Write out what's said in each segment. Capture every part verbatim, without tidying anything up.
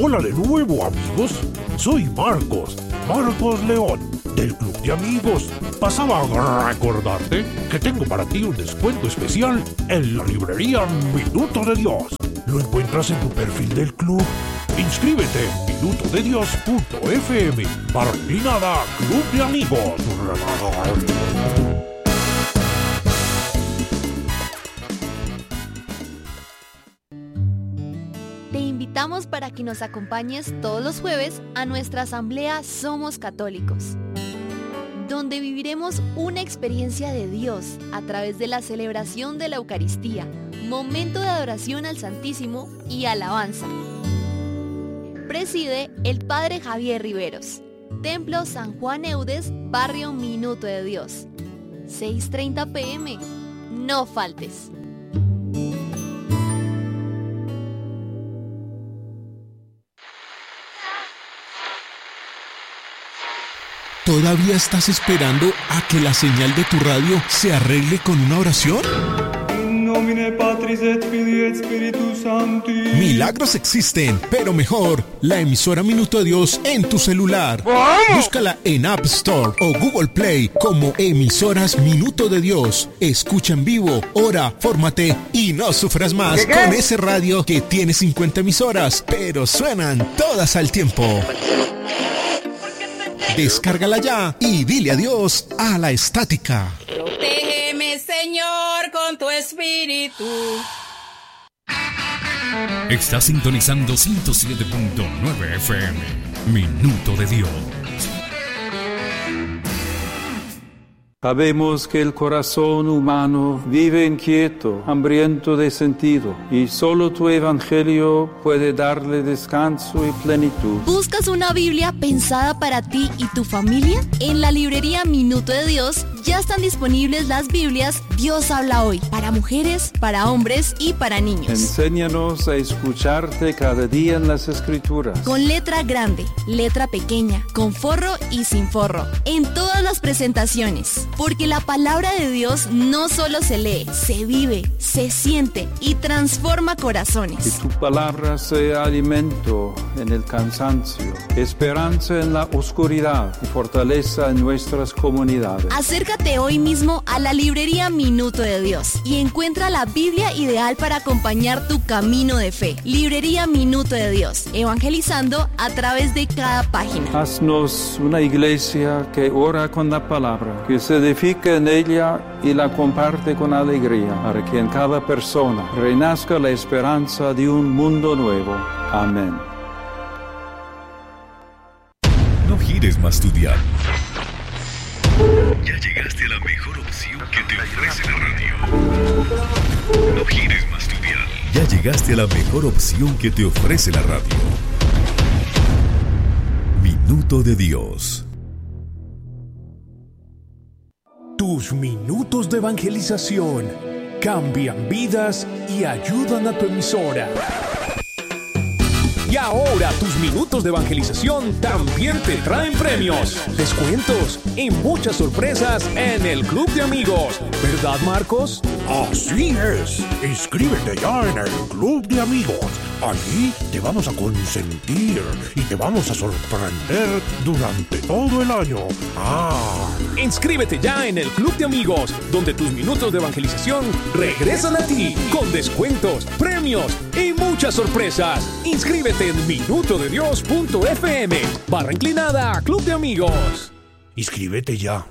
Hola de nuevo, amigos. Soy Marcos, Marcos León, del Club de Amigos. Pasaba a recordarte que tengo para ti un descuento especial en la librería Minuto de Dios. Lo encuentras en tu perfil del club. Inscríbete en minuto de dios punto f m. Barra inclinada Club de Amigos. Te invitamos para que nos acompañes todos los jueves a nuestra asamblea Somos Católicos, donde viviremos una experiencia de Dios a través de la celebración de la Eucaristía, momento de adoración al Santísimo y alabanza. Preside el Padre Javier Riveros. Templo San Juan Eudes, barrio Minuto de Dios. seis treinta p m No faltes. ¿Todavía estás esperando a que la señal de tu radio se arregle con una oración? Milagros existen, pero mejor, la emisora Minuto de Dios en tu celular. Búscala en App Store o Google Play como Emisoras Minuto de Dios. Escucha en vivo, ora, fórmate y no sufras más ¿Qué, qué? con ese radio que tiene cincuenta emisoras, pero suenan todas al tiempo. Descárgala ya y dile adiós a la estática. Protégeme, Señor, con tu espíritu. Estás sintonizando ciento siete punto nueve F M. Minuto de Dios. Sabemos que el corazón humano vive inquieto, hambriento de sentido, y solo tu evangelio puede darle descanso y plenitud. ¿Buscas una Biblia pensada para ti y tu familia? En la librería Minuto de Dios ya están disponibles las Biblias Dios habla hoy, para mujeres, para hombres y para niños. Enséñanos a escucharte cada día en las Escrituras. Con letra grande, letra pequeña, con forro y sin forro, en todas las presentaciones. Porque la palabra de Dios no solo se lee, se vive, se siente y transforma corazones. Que tu palabra sea alimento en el cansancio, esperanza en la oscuridad y fortaleza en nuestras comunidades. Acércate hoy mismo a la librería Minuto de Dios y encuentra la Biblia ideal para acompañar tu camino de fe. Librería Minuto de Dios, evangelizando a través de cada página. Haznos una iglesia que ora con la palabra, que se edifica en ella y la comparte con alegría, para que en cada persona renazca la esperanza de un mundo nuevo. Amén. No gires más tu dial. Ya llegaste a la mejor opción que te ofrece la radio. No gires más tu dial. Ya llegaste a la mejor opción que te ofrece la radio. Minuto de Dios. Tus minutos de evangelización cambian vidas y ayudan a tu emisora. Y ahora tus minutos de evangelización también te traen premios, descuentos y muchas sorpresas en el Club de Amigos. ¿Verdad, Marcos? Así es. Inscríbete ya en el Club de Amigos. Allí te vamos a consentir y te vamos a sorprender durante todo el año. Ah. Inscríbete ya en el Club de Amigos, donde tus minutos de evangelización regresan a ti con descuentos, premios y muchas sorpresas. Inscríbete en minuto de dios punto f m, barra inclinada Club de Amigos. Inscríbete ya.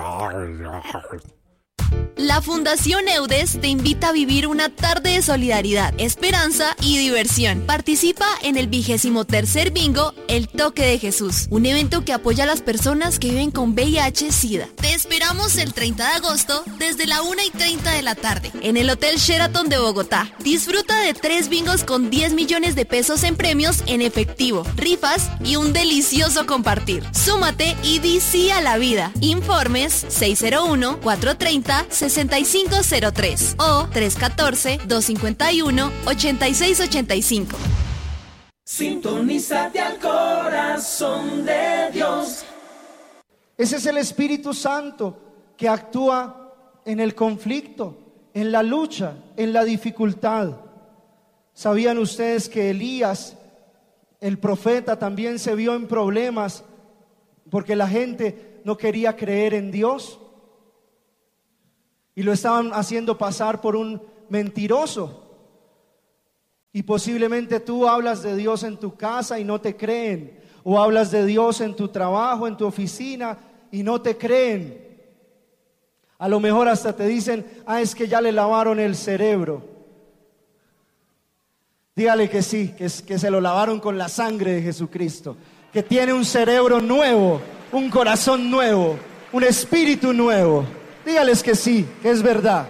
La Fundación Eudes te invita a vivir una tarde de solidaridad, esperanza y diversión. Participa en el vigésimo tercer bingo El Toque de Jesús, un evento que apoya a las personas que viven con V I H SIDA. Te esperamos el treinta de agosto desde la una y treinta de la tarde en el Hotel Sheraton de Bogotá. Disfruta de tres bingos con diez millones de pesos en premios en efectivo, rifas y un delicioso compartir. Súmate y di sí a la vida. Informes seis cero uno, cuatro tres cero, seis cinco cero tres o tres uno cuatro, dos cinco uno, ocho seis ocho cinco. Sintonízate al corazón de Dios. Ese es el Espíritu Santo que actúa en el conflicto, en la lucha, en la dificultad. ¿Sabían ustedes que Elías El profeta también se vio en problemas porque la gente no quería creer en Dios y lo estaban haciendo pasar por un mentiroso. Y posiblemente tú hablas de Dios en tu casa y no te creen, o hablas de Dios en tu trabajo, en tu oficina y no te creen. A lo mejor hasta te dicen: ah, es que ya le lavaron el cerebro. Dígale que sí, que, que se lo lavaron con la sangre de Jesucristo, que tiene un cerebro nuevo, un corazón nuevo, un espíritu nuevo. Dígales que sí, que es verdad.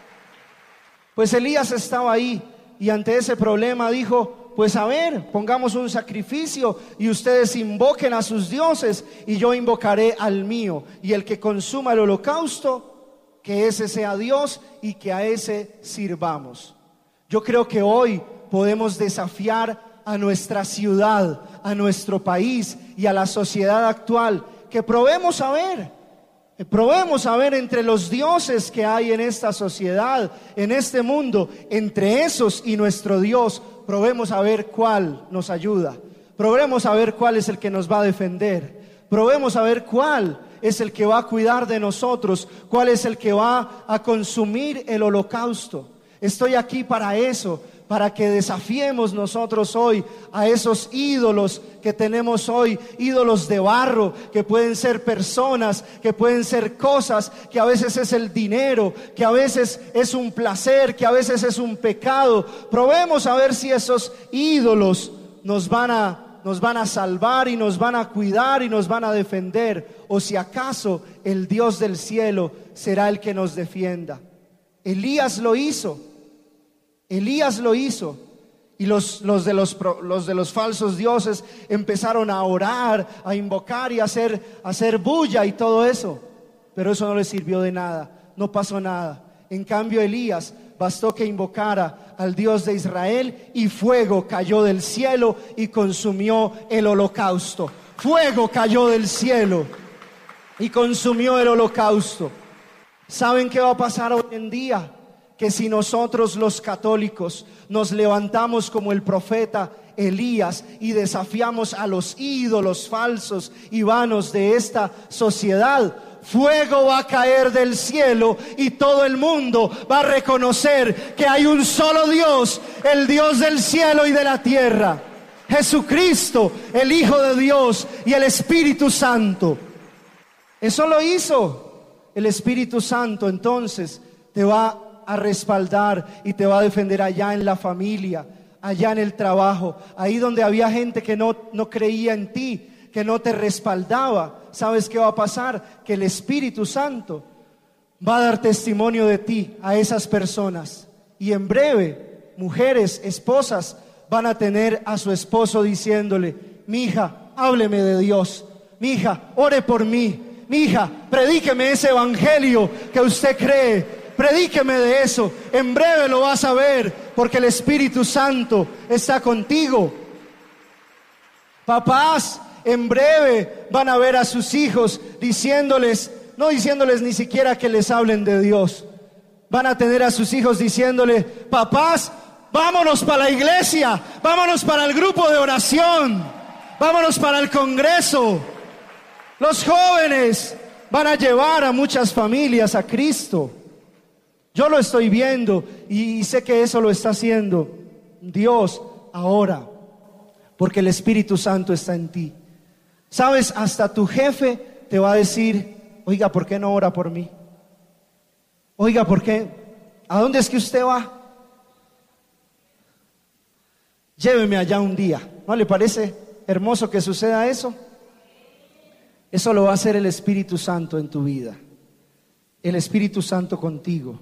Pues Elías estaba ahí y ante ese problema dijo: pues a ver, pongamos un sacrificio y ustedes invoquen a sus dioses y yo invocaré al mío, y el que consuma el holocausto, que ese sea Dios y que a ese sirvamos. Yo creo que hoy podemos desafiar a nuestra ciudad, a nuestro país y a la sociedad actual, que probemos a ver, probemos a ver entre los dioses que hay en esta sociedad, en este mundo, entre esos y nuestro Dios, probemos a ver cuál nos ayuda, probemos a ver cuál es el que nos va a defender, probemos a ver cuál es el que va a cuidar de nosotros, cuál es el que va a consumir el holocausto. Estoy aquí para eso, para que desafiemos nosotros hoy a esos ídolos que tenemos hoy, ídolos de barro, que pueden ser personas, que pueden ser cosas, que a veces es el dinero, que a veces es un placer, que a veces es un pecado. Probemos a ver si esos ídolos nos van a nos van a salvar y nos van a cuidar y nos van a defender, o si acaso el Dios del cielo será el que nos defienda. Elías lo hizo, Elías lo hizo, y los, los, de los, los de los falsos dioses empezaron a orar, a invocar y a hacer, a hacer bulla y todo eso, pero eso no les sirvió de nada, no pasó nada. En cambio Elías bastó que invocara al Dios de Israel y fuego cayó del cielo y consumió el holocausto. Fuego cayó del cielo y consumió el holocausto. ¿Saben qué va a pasar hoy en día? Que si nosotros los católicos nos levantamos como el profeta Elías y desafiamos a los ídolos falsos y vanos de esta sociedad, fuego va a caer del cielo y todo el mundo va a reconocer que hay un solo Dios, el Dios del cielo y de la tierra, Jesucristo, el Hijo de Dios, y el Espíritu Santo. Eso lo hizo el Espíritu Santo. Entonces te va a respaldar y te va a defender allá en la familia, allá en el trabajo, ahí donde había gente que no, no creía en ti, que no te respaldaba. ¿Sabes qué va a pasar? Que el Espíritu Santo va a dar testimonio de ti a esas personas, y en breve mujeres, esposas van a tener a su esposo diciéndole: mi hija, hábleme de Dios, mi hija, ore por mí, mi hija, predíqueme ese evangelio que usted cree, predíqueme de eso. En breve lo vas a ver, porque el Espíritu Santo está contigo. Papás, en breve van a ver a sus hijos diciéndoles, no diciéndoles ni siquiera que les hablen de Dios, van a tener a sus hijos diciéndoles: papás, vámonos para la iglesia, vámonos para el grupo de oración, vámonos para el congreso. Los jóvenes van a llevar a muchas familias a Cristo. Yo lo estoy viendo y sé que eso lo está haciendo Dios ahora, porque el Espíritu Santo está en ti. Sabes, hasta tu jefe te va a decir: oiga, ¿por qué no ora por mí? Oiga, ¿por qué? ¿A dónde es que usted va? Lléveme allá un día. ¿No le parece hermoso que suceda eso? Eso lo va a hacer el Espíritu Santo en tu vida. El Espíritu Santo contigo.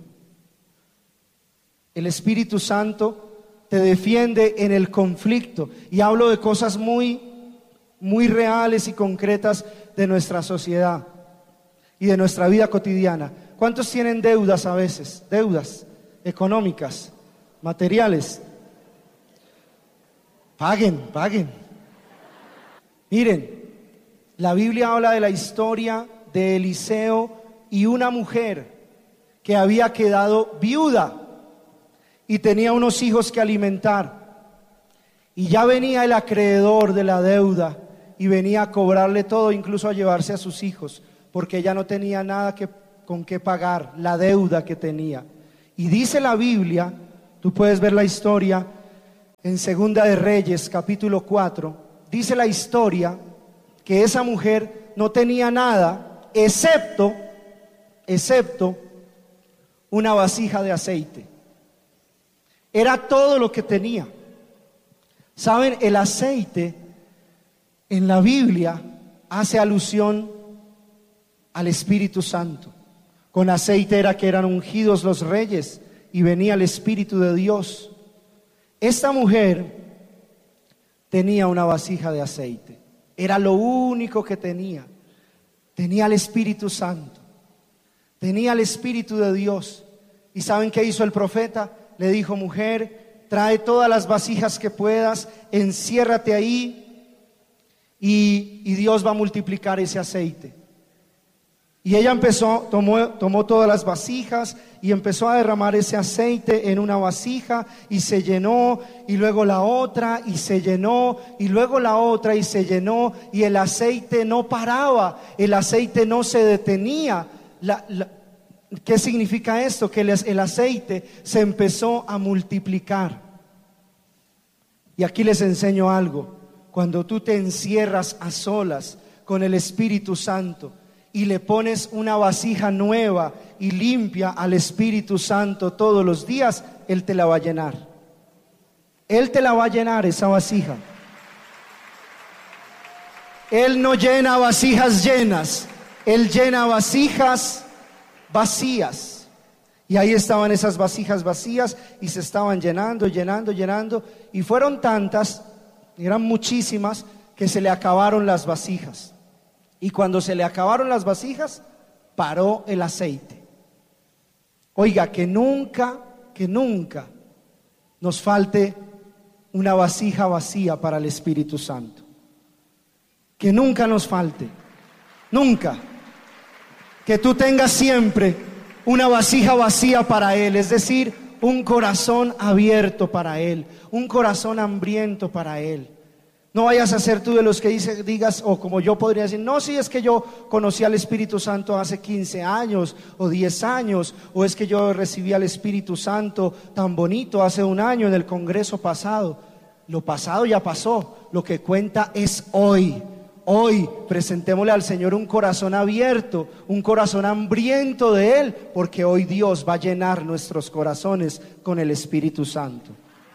El Espíritu Santo te defiende en el conflicto. Y hablo de cosas muy muy reales y concretas de nuestra sociedad y de nuestra vida cotidiana. ¿Cuántos tienen deudas a veces? Deudas económicas, materiales. Paguen, paguen. Miren, la Biblia habla de la historia de Eliseo y una mujer que había quedado viuda y tenía unos hijos que alimentar. Y ya venía el acreedor de la deuda y venía a cobrarle todo, incluso a llevarse a sus hijos, porque ella no tenía nada que, con qué pagar la deuda que tenía. Y dice la Biblia, tú puedes ver la historia en Segunda de Reyes, capítulo cuatro, dice la historia que esa mujer no tenía nada excepto, excepto una vasija de aceite. Era todo lo que tenía. Saben, el aceite en la Biblia hace alusión al Espíritu Santo. Con aceite era que eran ungidos los reyes y venía el Espíritu de Dios. Esta mujer tenía una vasija de aceite. Era lo único que tenía. Tenía el Espíritu Santo. Tenía el Espíritu de Dios. ¿Y saben qué hizo el profeta? Le dijo: mujer, trae todas las vasijas que puedas, enciérrate ahí y, y Dios va a multiplicar ese aceite. Y ella empezó, tomó, tomó todas las vasijas y empezó a derramar ese aceite en una vasija y se llenó, y luego la otra y se llenó, y luego la otra y se llenó, y el aceite no paraba, el aceite no se detenía. La, la, ¿Qué significa esto? Que el, el aceite se empezó a multiplicar. Y aquí les enseño algo. Cuando tú te encierras a solas con el Espíritu Santo y le pones una vasija nueva y limpia al Espíritu Santo todos los días, Él te la va a llenar. Él te la va a llenar, esa vasija. Él no llena vasijas llenas, Él llena vasijas vacías. Y ahí estaban esas vasijas vacías y se estaban llenando, llenando, llenando. Y fueron tantas, eran muchísimas, que se le acabaron las vasijas. Y cuando se le acabaron las vasijas, paró el aceite. Oiga, que nunca, que nunca nos falte una vasija vacía para el Espíritu Santo. Que nunca nos falte, nunca. Que tú tengas siempre una vasija vacía para Él, es decir, un corazón abierto para Él, un corazón hambriento para Él. No vayas a ser tú de los que dice, digas, o como yo podría decir, no, si es que yo conocí al Espíritu Santo hace quince años o diez años, o es que yo recibí al Espíritu Santo tan bonito hace un año en el congreso pasado. Lo pasado ya pasó, lo que cuenta es hoy. Hoy presentémosle al Señor un corazón abierto, un corazón hambriento de Él, porque hoy Dios va a llenar nuestros corazones con el Espíritu Santo.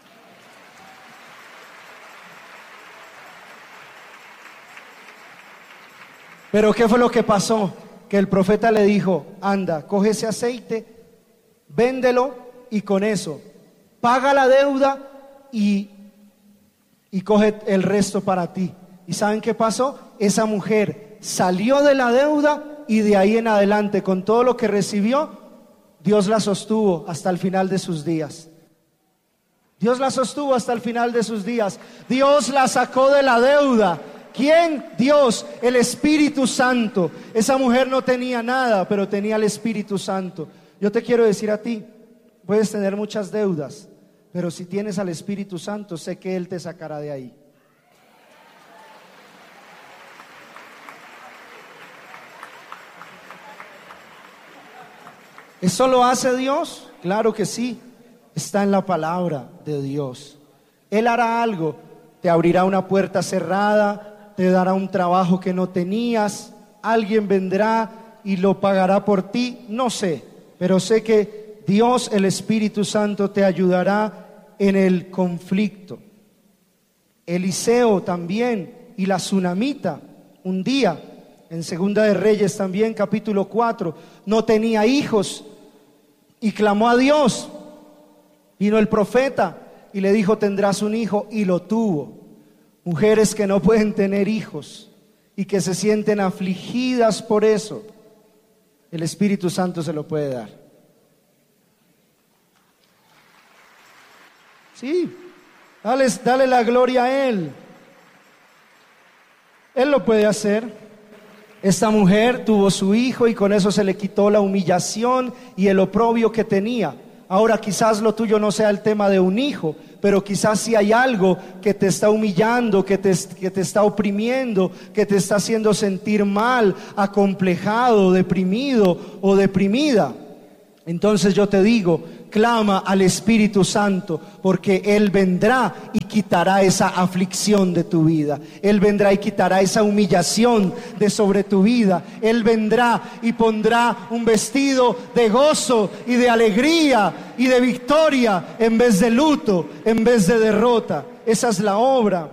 Pero ¿qué fue lo que pasó? Que el profeta le dijo: anda, coge ese aceite, véndelo y con eso paga la deuda y, y coge el resto para ti. ¿Y saben qué pasó? Esa mujer salió de la deuda y de ahí en adelante, con todo lo que recibió, Dios la sostuvo hasta el final de sus días. Dios la sostuvo hasta el final de sus días. Dios la sacó de la deuda. ¿Quién? Dios, el Espíritu Santo. Esa mujer no tenía nada, pero tenía el Espíritu Santo. Yo te quiero decir a ti, puedes tener muchas deudas, pero si tienes al Espíritu Santo, sé que Él te sacará de ahí. ¿Eso lo hace Dios? Claro que sí. Está en la palabra de Dios. Él hará algo, te abrirá una puerta cerrada, te dará un trabajo que no tenías, alguien vendrá y lo pagará por ti, no sé, pero sé que Dios, el Espíritu Santo, te ayudará en el conflicto. Eliseo también y la tsunamita, un día en Segunda de Reyes también, capítulo cuatro, no tenía hijos y clamó a Dios. Vino el profeta y le dijo: tendrás un hijo, y lo tuvo. Mujeres que no pueden tener hijos y que se sienten afligidas por eso, el Espíritu Santo se lo puede dar. Sí, dale, dale la gloria a Él. Él lo puede hacer. Esta mujer tuvo su hijo y con eso se le quitó la humillación y el oprobio que tenía. Ahora quizás lo tuyo no sea el tema de un hijo, pero quizás sí hay algo que te está humillando, que te, que te está oprimiendo, que te está haciendo sentir mal, acomplejado, deprimido o deprimida. Entonces yo te digo, clama al Espíritu Santo, porque Él vendrá y quitará esa aflicción de tu vida. Él vendrá y quitará esa humillación de sobre tu vida. Él vendrá y pondrá un vestido de gozo y de alegría y de victoria en vez de luto, en vez de derrota. Esa es la obra